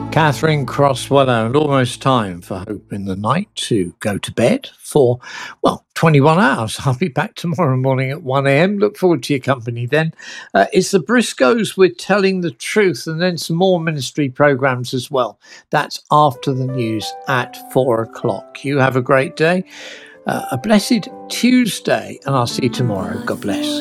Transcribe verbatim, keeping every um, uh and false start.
Catherine Crosswellow, and almost time for Hope in the Night to go to bed for, well, twenty-one hours. I'll be back tomorrow morning at one a.m. Look forward to your company then. Uh, it's the Briscoes with Telling the Truth, and then some more ministry programs as well. That's after the news at four o'clock. You have a great day, uh, a blessed Tuesday, and I'll see you tomorrow. God bless.